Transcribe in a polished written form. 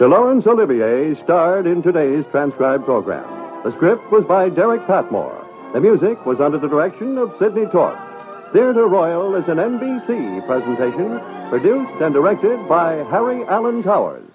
Sir Laurence Olivier starred in today's transcribed program. The script was by Derek Patmore. The music was under the direction of Sidney Torp. Theatre Royal is an NBC presentation, produced and directed by Harry Allen Towers.